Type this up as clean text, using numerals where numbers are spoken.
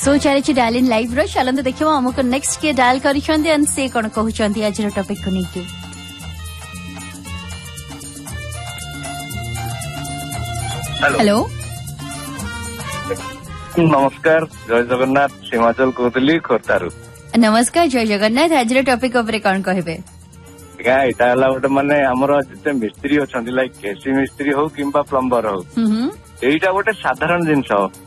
सो चली dial in live रो चलते देखो हमको नेक्स्ट के डायल कर से कौन कहते आज टॉपिक को लेकिन हेलो नमस्कार जय जगन्नाथ सीमाचल कहली खोर्धारू नमस्कार जय जगन्नाथ आज टॉपिक उपरे कौन कहबे यहाँ गोटे माने हमर जिते मिस्त्री अच्छा लाइक केसी मिस्त्री हो कि प्लम्बर हो यहीटा गोटे साधारण जिनस